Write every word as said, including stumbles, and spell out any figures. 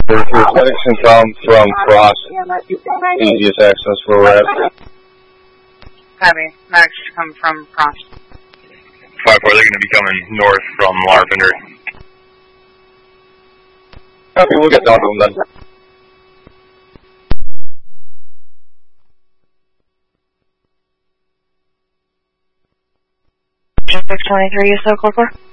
The clinics can come from Cross, easiest access where we're at. Copy. Max come from Cross. five four, they're going to be coming north from Lavender. Okay, we'll get down to them then. six twenty-three, you so, Corporal?